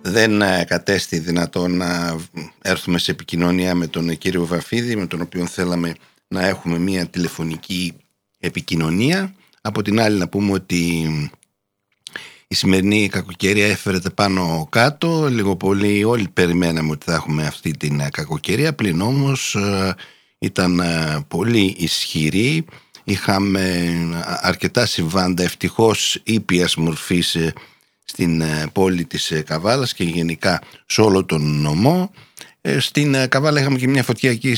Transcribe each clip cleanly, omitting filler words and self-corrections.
δεν κατέστη δυνατόν να έρθουμε σε επικοινωνία με τον κύριο Βαφίδη, με τον οποίο θέλαμε να έχουμε μια τηλεφωνική επικοινωνία. Από την άλλη να πούμε ότι η σημερινή κακοκαιρία έφερε πάνω κάτω, λίγο πολύ όλοι περιμέναμε ότι θα έχουμε αυτή την κακοκαιρία, πλην όμως ήταν πολύ ισχυρή. Είχαμε αρκετά συμβάντα ευτυχώς ήπιας μορφής στην πόλη της Καβάλας και γενικά σε όλο τον νομό. Στην Καβάλα είχαμε και μια φωτιά εκεί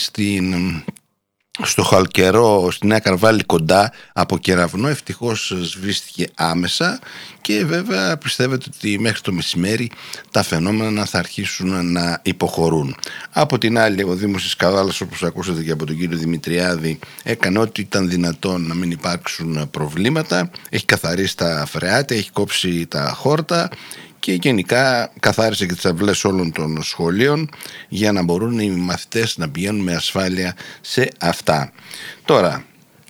στο Χαλκερό, στην Νέα Καρβάλη κοντά από κεραυνό. Ευτυχώς σβήστηκε άμεσα και βέβαια πιστεύετε ότι μέχρι το μεσημέρι τα φαινόμενα θα αρχίσουν να υποχωρούν. Από την άλλη, ο Δήμος της Καβάλας, όπως ακούσατε και από τον κύριο Δημητριάδη, έκανε ό,τι ήταν δυνατόν να μην υπάρξουν προβλήματα. Έχει καθαρίσει τα φρεάτια, έχει κόψει τα χόρτα και γενικά καθάρισε και τις αυλές όλων των σχολείων για να μπορούν οι μαθητές να πηγαίνουν με ασφάλεια σε αυτά. Τώρα,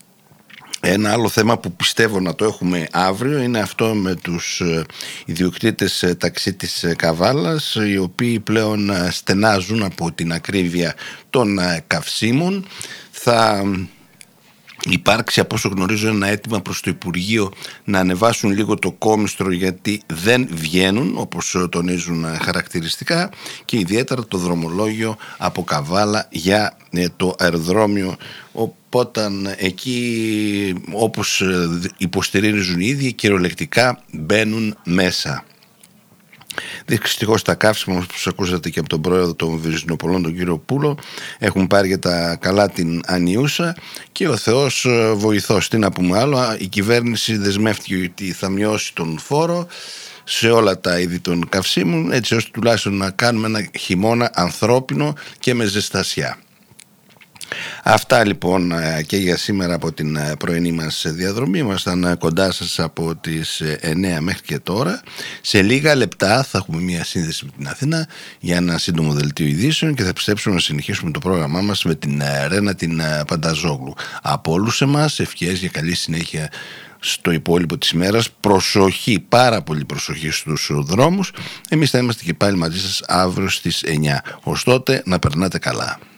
ένα άλλο θέμα που πιστεύω να το έχουμε αύριο είναι αυτό με τους ιδιοκτήτες ταξί της Καβάλας, οι οποίοι πλέον στενάζουν από την ακρίβεια των καυσίμων. Θα υπάρξει, από όσο γνωρίζω, ένα αίτημα προς το Υπουργείο να ανεβάσουν λίγο το κόμιστρο, γιατί δεν βγαίνουν, όπως τονίζουν χαρακτηριστικά, και ιδιαίτερα το δρομολόγιο από Καβάλα για το αεροδρόμιο. Οπότε εκεί, όπως υποστηρίζουν οι ίδιοι, κυριολεκτικά μπαίνουν μέσα. Δυστυχώς τα καύσιμα, όπως ακούσατε και από τον πρόεδρο των Βυζινοπολών, τον κύριο Πούλο, έχουν πάρει για τα καλά την ανιούσα και ο Θεός βοηθός. Τι να πούμε άλλο, η κυβέρνηση δεσμεύτηκε ότι θα μειώσει τον φόρο σε όλα τα είδη των καυσίμων, έτσι ώστε τουλάχιστον να κάνουμε ένα χειμώνα ανθρώπινο και με ζεστασιά. Αυτά λοιπόν και για σήμερα από την πρωινή μας διαδρομή. Ήμασταν κοντά σας από τις 9 μέχρι και τώρα. Σε λίγα λεπτά θα έχουμε μια σύνδεση με την Αθήνα για ένα σύντομο δελτίο ειδήσεων και θα πιστέψουμε να συνεχίσουμε το πρόγραμμά μας με την Ρένα την Πανταζόγλου. Από όλους εμάς ευχές για καλή συνέχεια στο υπόλοιπο της ημέρας. Προσοχή, πάρα πολύ προσοχή στους δρόμους. Εμείς θα είμαστε και πάλι μαζί σας αύριο στις 9. Ως τότε να περνάτε καλά.